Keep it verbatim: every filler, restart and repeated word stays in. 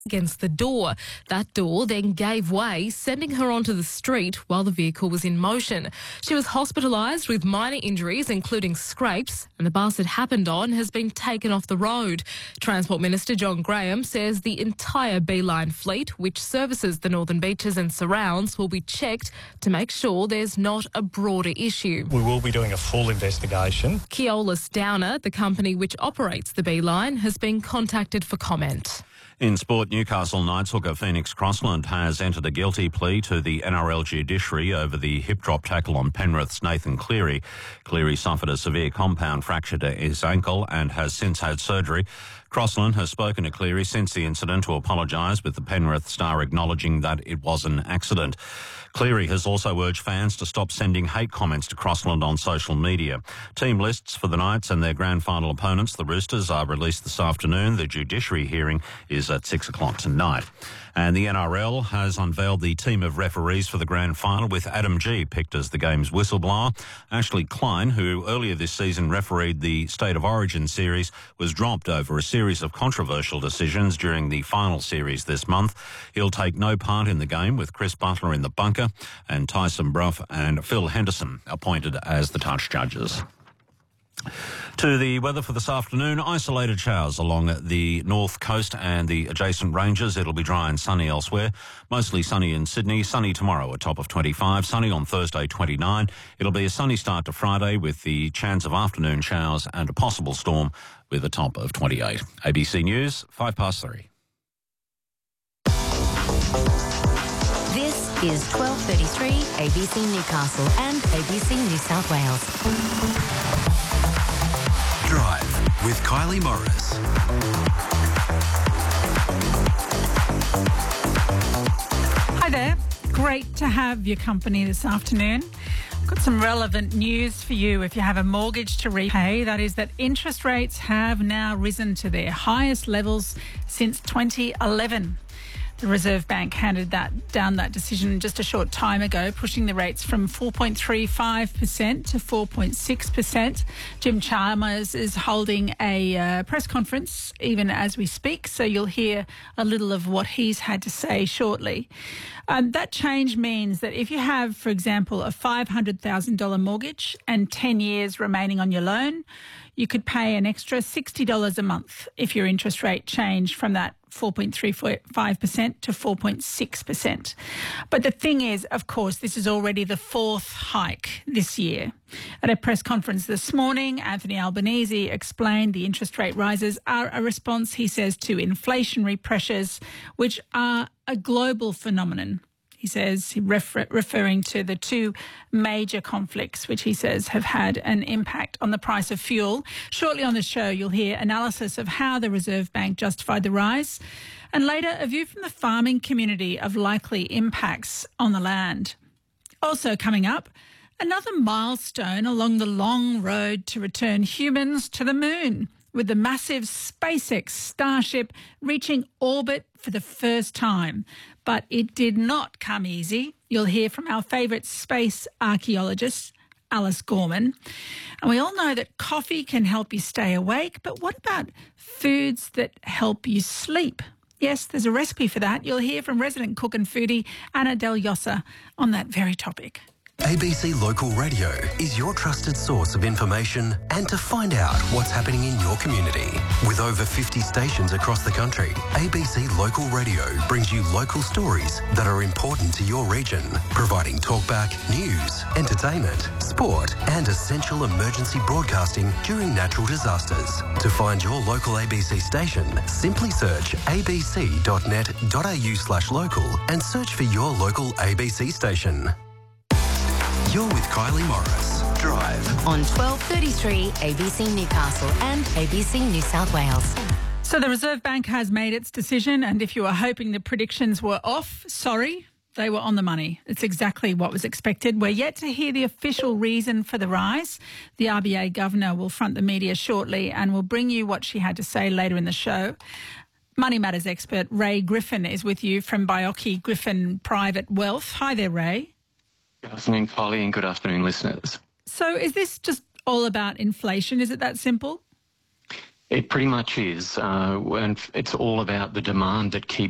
against the door. That door then gave way, sending her onto the street while the vehicle was in motion. She was hospitalised with minor injuries, including scrapes, and the bus it happened on has been taken off the road. Transport Minister John Graham says the entire Beeline fleet, which services the Northern Beaches and surrounds, will be checked to make sure there's not a broader issue. We will be doing a full investigation. Keolis Downer, the company which operates the Beeline, has been contacted for comment. In sport, Newcastle Knights hooker Phoenix Crossland has entered a guilty plea to the N R L judiciary over the hip drop tackle on Penrith's Nathan Cleary. Cleary suffered a severe compound fracture to his ankle and has since had surgery. Crossland has spoken to Cleary since the incident to apologise, with the Penrith star acknowledging that it was an accident. Cleary has also urged fans to stop sending hate comments to Crossland on social media. Team lists for the Knights and their grand final opponents, the Roosters, are released this afternoon. The judiciary hearing is at six o'clock tonight. And the N R L has unveiled the team of referees for the grand final, with Adam Gee picked as the game's whistleblower. Ashley Klein, who earlier this season refereed the State of Origin series, was dropped over a series of controversial decisions during the final series this month. He'll take no part in the game, with Chris Butler in the bunker and Tyson Brough and Phil Henderson appointed as the touch judges. To the weather for this afternoon, isolated showers along the north coast and the adjacent ranges. It'll be dry and sunny elsewhere. Mostly sunny in Sydney. Sunny tomorrow, a top of twenty-five. Sunny on Thursday, twenty-nine. It'll be a sunny start to Friday with the chance of afternoon showers and a possible storm with a top of twenty-eight. A B C News, five past three. This is twelve thirty-three A B C Newcastle and A B C New South Wales. Drive with Kylie Morris. Hi there. Great to have your company this afternoon. I've got some relevant news for you if you have a mortgage to repay. That is that interest rates have now risen to their highest levels since twenty eleven. The Reserve Bank handed that down that decision just a short time ago, pushing the rates from four point three five percent to four point six percent. Jim Chalmers is holding a uh, press conference even as we speak, so you'll hear a little of what he's had to say shortly. Um, that change means that if you have, for example, a five hundred thousand dollars mortgage and ten years remaining on your loan, you could pay an extra sixty dollars a month if your interest rate changed from that four point three five percent to four point six percent. But the thing is, of course, this is already the fourth hike this year. At a press conference this morning, Anthony Albanese explained the interest rate rises are a response, he says, to inflationary pressures, which are a global phenomenon. He says, refer- referring to the two major conflicts, which he says have had an impact on the price of fuel. Shortly on the show, you'll hear analysis of how the Reserve Bank justified the rise. And later, a view from the farming community of likely impacts on the land. Also coming up, another milestone along the long road to return humans to the moon, with the massive SpaceX Starship reaching orbit for the first time. But it did not come easy. You'll hear from our favourite space archaeologist, Alice Gorman. And we all know that coffee can help you stay awake, but what about foods that help you sleep? Yes, there's a recipe for that. You'll hear from resident cook and foodie Anna Del Yosa on that very topic. A B C Local Radio is your trusted source of information and to find out what's happening in your community. With over fifty stations across the country, A B C Local Radio brings you local stories that are important to your region, providing talkback, news, entertainment, sport and essential emergency broadcasting during natural disasters. To find your local A B C station, simply search abc.net.au slash local and search for your local A B C station. You're with Kylie Morris. Drive on twelve thirty-three A B C Newcastle and A B C New South Wales. So the Reserve Bank has made its decision, and if you were hoping the predictions were off, sorry, they were on the money. It's exactly what was expected. We're yet to hear the official reason for the rise. The R B A governor will front the media shortly and will bring you what she had to say later in the show. Money Matters expert Ray Griffin is with you from Baiocchi Griffin Private Wealth. Hi there, Ray. Good afternoon, Kylie, and good afternoon, listeners. So is this just all about inflation? Is it that simple? It pretty much is, uh, and it's all about the demand that keeps